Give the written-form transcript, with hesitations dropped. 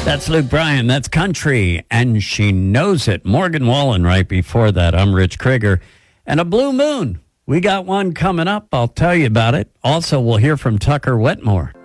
That's Luke Bryan. That's Country, and she knows it. Morgan Wallen right before that. I'm Rich Krieger. And a blue moon. We got one coming up. I'll tell you about it. Also, we'll hear from Tucker Wetmore.